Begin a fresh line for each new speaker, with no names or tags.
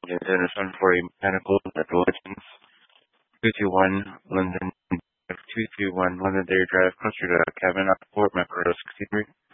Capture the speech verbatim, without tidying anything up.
Engine one for a mechanical intelligence. two two one London two two one Londonderry Drive, closer to cabin at Fort Macross Scenery.